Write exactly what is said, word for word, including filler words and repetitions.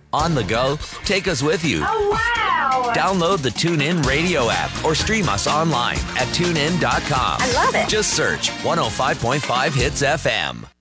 On the go, take us with you. Oh, wow! Download the TuneIn Radio app or stream us online at tune in dot com. I love it. Just search one oh five point five Hits F M.